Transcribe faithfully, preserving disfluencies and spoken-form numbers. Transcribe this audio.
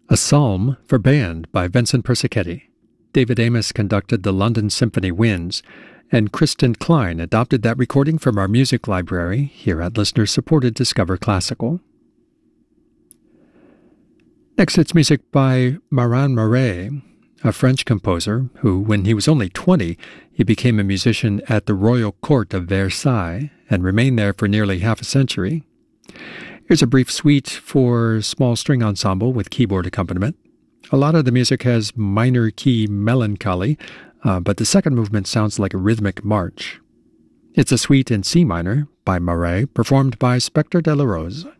A Psalm for Band by Vincent Persichetti. David Amos conducted the London Symphony Winds, and Kristen Klein adopted that recording from our music library here at listener-supported Discover Classical. Next, it's music by Marin Marais, a French composer who, when he was only twenty, he became a musician at the Royal Court of Versailles and remained there for nearly half a century. Here's a brief suite for small string ensemble with keyboard accompaniment. A lot of the music has minor key melancholy, uh, but the second movement sounds like a rhythmic march. It's a suite in C minor by Marais, performed by Spector de la Rose.